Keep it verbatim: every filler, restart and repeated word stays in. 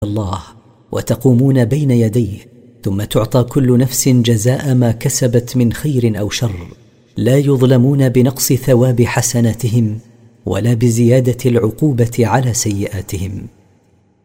الله وتقومون بين يديه، ثم تعطى كل نفس جزاء ما كسبت من خير أو شر، لا يظلمون بنقص ثواب حسناتهم ولا بزيادة العقوبة على سيئاتهم.